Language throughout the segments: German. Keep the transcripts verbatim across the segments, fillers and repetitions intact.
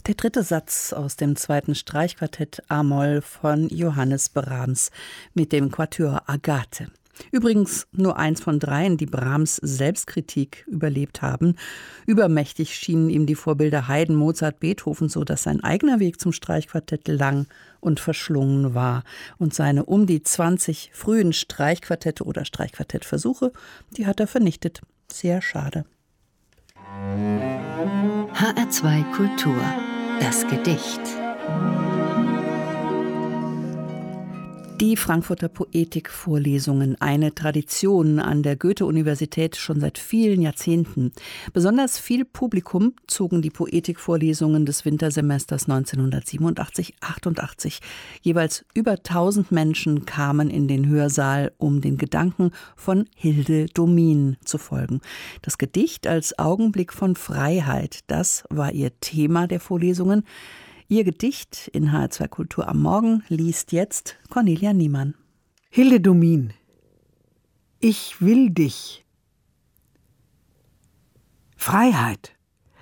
Der dritte Satz aus dem zweiten Streichquartett A-Moll von Johannes Brahms mit dem Quatuor Agathe. Übrigens nur eins von dreien, die Brahms Selbstkritik überlebt haben. Übermächtig schienen ihm die Vorbilder Haydn, Mozart, Beethoven, so dass sein eigener Weg zum Streichquartett lang und verschlungen war. Und seine um die zwanzig frühen Streichquartette oder Streichquartettversuche, die hat er vernichtet. Sehr schade. H R zwei Kultur. Das Gedicht. Die Frankfurter Poetikvorlesungen, eine Tradition an der Goethe-Universität schon seit vielen Jahrzehnten. Besonders viel Publikum zogen die Poetikvorlesungen des Wintersemesters neunzehnhundertsiebenundachtzig achtundachtzig. Jeweils über tausend Menschen kamen in den Hörsaal, um den Gedanken von Hilde Domin zu folgen. Das Gedicht als Augenblick von Freiheit, das war ihr Thema der Vorlesungen. Ihr Gedicht in H R zwei Kultur am Morgen liest jetzt Cornelia Niemann. Hilde Domin, ich will dich. Freiheit.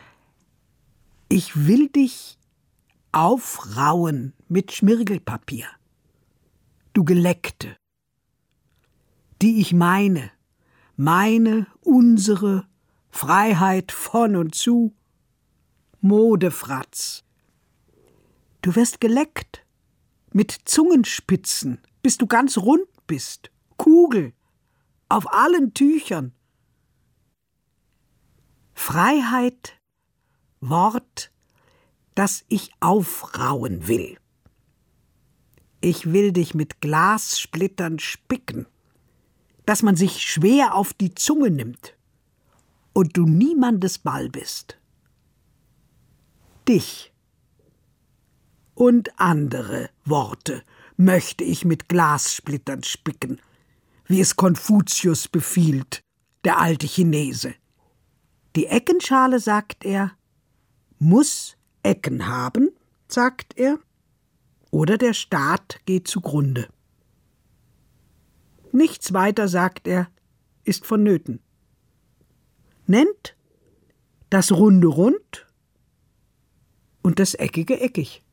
Ich will dich aufrauen mit Schmirgelpapier. Du Geleckte, die ich meine, meine, unsere Freiheit von und zu, Modefratz. Du wirst geleckt, mit Zungenspitzen, bis du ganz rund bist, Kugel, auf allen Tüchern. Freiheit, Wort, das ich aufrauen will. Ich will dich mit Glassplittern spicken, dass man sich schwer auf die Zunge nimmt und du niemandes Ball bist. Dich und andere Worte möchte ich mit Glassplittern spicken, wie es Konfuzius befiehlt, der alte Chinese. Die Eckenschale, sagt er, muss Ecken haben, sagt er, oder der Staat geht zugrunde. Nichts weiter, sagt er, ist vonnöten. Nennt das Runde rund und das Eckige eckig.